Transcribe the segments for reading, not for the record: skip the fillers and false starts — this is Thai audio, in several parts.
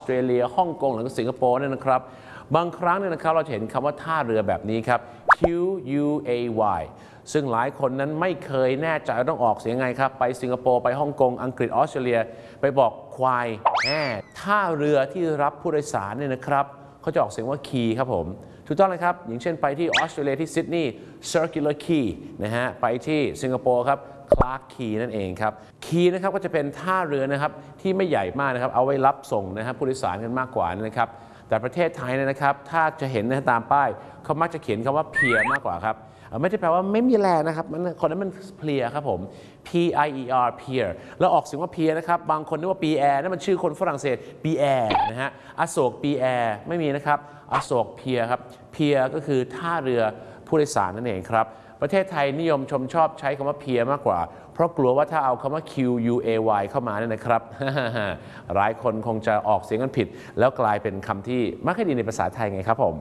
ออสเตรเลียฮ่องกงหรือสิงคโปร์เนี่ยนะครับบางครั้งเนี่ยนะครับเราจะเห็นคำว่าท่าเรือแบบนี้ครับ QUAY ซึ่งหลายคนนั้นไม่เคยแน่ใจว่าต้องออกเสียงไงครับไปสิงคโปร์ไปฮ่องกงอังกฤษออสเตรเลียไปบอกควายท่าเรือที่รับผู้โดยสารเนี่ยนะครับเขาจะออกเสียงว่า key ครับผมถูกต้องเลยครับอย่างเช่นไปที่ออสเตรเลียที่ซิดนีย์ circular quay นะฮะไปที่สิงคโปร์ครับClarke Quay นั่นเองครับ Quay นะครับก็จะเป็นท่าเรือนะครับที่ไม่ใหญ่มากนะครับเอาไว้รับส่งนะครับผู้โดยสารกันมากกว่านะครับแต่ประเทศไทยนะครับถ้าจะเห็นนะตามป้ายเขามักจะเขียนคำว่า pier มากกว่าครับไม่ได้แปลว่าไม่มีแรงนะครับคนนั้นมันเพลียครับผม PIER pier แล้วออกเสียงว่า pier นะครับบางคนนึกว่า pier นั่นมันชื่อคนฝรั่งเศส pier นะฮะอโศก pier ไม่มีนะครับอโศก pier ครับ pier ก็คือท่าเรือผู้โดยสารนั่นเองครับประเทศไทยนิยมชอบใช้คำว่า pier มากกว่าเพราะกลัวว่าถ้าเอาคำว่า QUAY เข้ามาเนี่ยนะครับ หลายคนคงจะออกเสียงกันผิดแล้วกลายเป็นคำที่ไม่ค่อยดีในภาษาไทยไงครับผม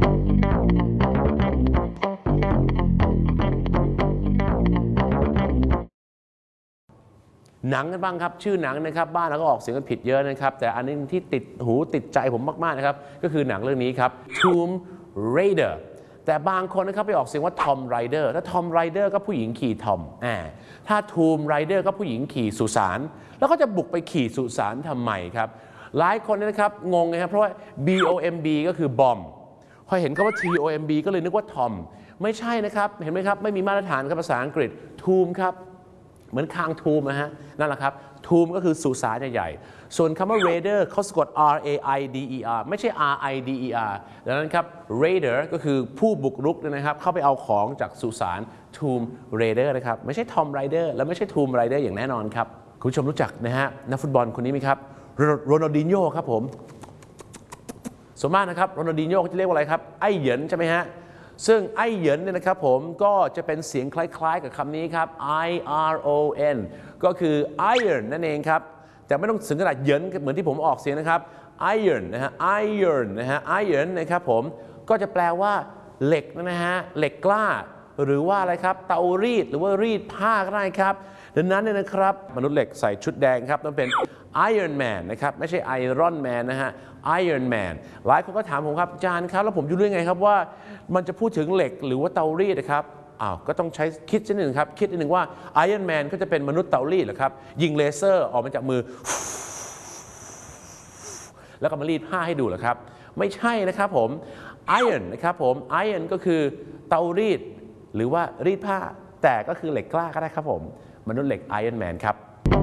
หนังกันบ้างครับชื่อหนังนะครับบ้านเราก็ออกเสียงกันผิดเยอะนะครับแต่อันนึงที่ติดหูติดใจผมมากๆนะครับก็คือหนังเรื่องนี้ครับ Tomb Raider แต่บางคนนะครับไปออกเสียงว่า Tom Rider ถ้า Tom Rider ก็ผู้หญิงขี่ทอมถ้า Tomb Raider ก็ผู้หญิงขี่สุสานแล้วก็จะบุกไปขี่สุสานทำไมครับหลายคนนะครับงงนะครับเพราะว่า BOMB ก็คือบอมพอเห็นคำว่า TOMB ก็เลยนึกว่าทอมไม่ใช่นะครับเห็นไหมครับไม่มีมาตรฐานครับภาษาอังกฤษ Tomb ครับเหมือนคางทูมนะฮะนั่นแหละครับทูมก็คือสุสานใหญ่ๆส่วนคำว่า raider เขาสะกด RAIDER ไม่ใช่ RIDER ดังนั้นครับ raider ก็คือผู้บุกรุกนะครับเข้าไปเอาของจากสุสาน tomb raider นะครับไม่ใช่ Tom Rider และไม่ใช่ tomb raider อย่างแน่นอนครับคุณผู้ชมรู้จักนะฮะนักฟุตบอลคนนี้ไหมครับโรนัลดินโญ่ครับผมส่วนมากนะครับโรนัลดินโญ่เขาจะเรียกว่าอะไรครับไอ้เหยินใช่ไหมฮะซึ่งไอ้เหยินเนี่ยนะครับผมก็จะเป็นเสียงคล้ายๆกับคำนี้ครับ IRON ก็คือ iron นั่นเองครับแต่ไม่ต้องถึงขนาดเหยินเหมือนที่ผมออกเสียงนะครับ iron นะฮะ iron นะฮะ iron นะครับผมก็จะแปลว่าเหล็กนะฮะเหล็กกล้าหรือว่าอะไรครับเตารีดหรือว่ารีดผ้าก็ได้ครับดังนั้นเนี่ยนะครับมนุษย์เหล็กใส่ชุดแดงครับต้องเป็น Iron Man นะครับไม่ใช่ Iron Man นะฮะ Iron Man หลายคนก็ถามผมครับอาจารย์ครับแล้วผมจะรู้ยังไงครับว่ามันจะพูดถึงเหล็กหรือว่าเตารีดนะครับก็ต้องใช้คิดนิดหนึ่งครับคิดนิดหนึ่งว่า Iron Man ก็จะเป็นมนุษย์เตารีดเหรอครับยิงเลเซอร์ออกมาจากมือแล้วก็มารีดผ้าให้ดูเหรอครับไม่ใช่นะครับผม Iron นะครับผม Iron ก็คือเตารีดหรือว่ารีดผ้าแต่ก็คือเหล็กกล้าก็ได้ครับผมมนุษย์เหล็ก Iron Man ครับ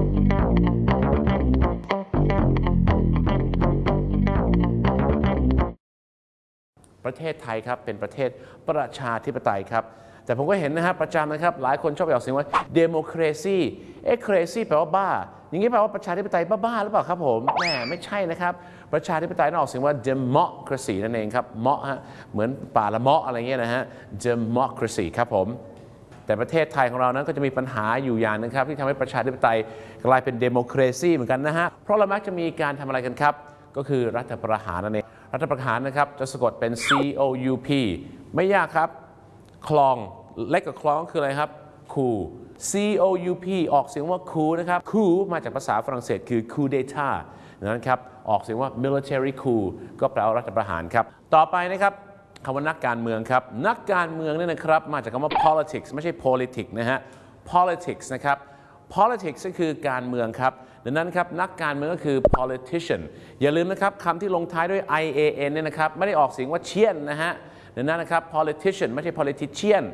ประเทศไทยครับเป็นประเทศประชาธิปไตยครับแต่ผมก็เห็นนะครับประจำนะครับหลายคนชอบไปออกเสียงว่า democracy crazy แปลว่าบ้าอย่างนี้แปลว่าประชาธิปไตยบ้าหรือเปล่าครับผมแหมไม่ใช่นะครับประชาธิปไตยต้องออกเสียงว่า democracy นั่นเองครับเมาะฮะเหมือนป่าละเมาะอะไรเงี้ยนะฮะ democracy ครับผมแต่ประเทศไทยของเรานั้นก็จะมีปัญหาอยู่อย่างนึงครับที่ทำให้ประชาธิปไตยกลายเป็น democracy เหมือนกันนะฮะเพราะเรามักจะมีการทำอะไรกันครับก็คือรัฐประหารนั่นเองรัฐประหารนะครับจะสะกดเป็น COUP ไม่ยากครับคลองเล็กกับคลองคืออะไรครับ coup COUP ออกเสียงว่า coup นะครับ coup มาจากภาษาฝรั่งเศสคือ coup d'état นั้นครับออกเสียงว่า military coup ก็แปลว่ารัฐประหารครับต่อไปนะครับคำว่านักการเมืองครับนักการเมืองเนี่ยนะครับมาจากคำว่า politics ไม่ใช่ politics นะฮะ politics นะครับ politics ก็คือการเมืองครับดังนั้นครับนักการเมืองก็คือ politician อย่าลืมนะครับคำที่ลงท้ายด้วย ian เนี่ยนะครับไม่ได้ออกเสียงว่าเชียนนะฮะดังนั้นนะครับ politician ไม่ใช่ politician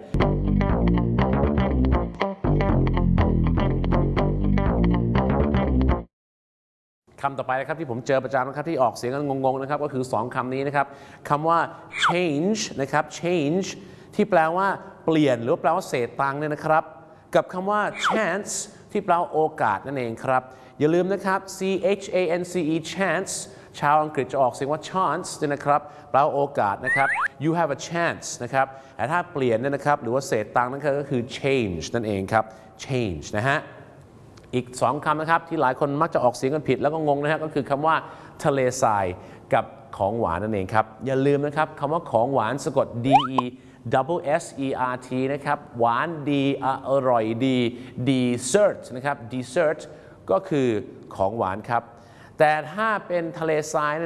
คำต่อไปนะครับที่ผมเจอประจำนะครับที่ออกเสียงกันงงๆนะครับก็คือ2คำนี้นะครับคำว่า change นะครับ change ที่แปลว่าเปลี่ยนหรือแปลว่าเศษตังค์เนี่ยนะครับกับคำว่า chance ที่แปลว่าโอกาสนั่นเองครับอย่าลืมนะครับ CHANCE chance ชาวอังกฤษจะออกเสียงว่า chance เนี่ยนะครับแปลว่าโอกาสนะครับ you have a chance นะครับแต่ถ้าเปลี่ยนเนี่ยนะครับหรือว่าเศษตังค์นั่นก็คือ change นั่นเองครับ change นะฮะอีก2คำนะครับที่หลายคนมักจะออกเสียงกันผิดแล้วก็งงนะฮะก็คือคำว่าทะเลทรายกับของหวานนั่นเองครับอย่าลืมนะครับคำว่าของหวานสะกด DESSERT นะครับหวานดีอร่อยดี dessert นะครับ dessert ก็คือของหวานครับแต่ถ้าเป็นทะเลทราย